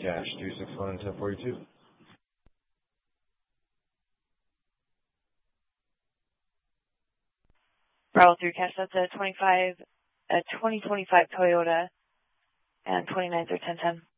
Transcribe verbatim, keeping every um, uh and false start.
cash, two six one and ten forty-two. Bravo three cash, that's a twenty-five, a twenty twenty-five Toyota, and twenty-ninth or ten ten.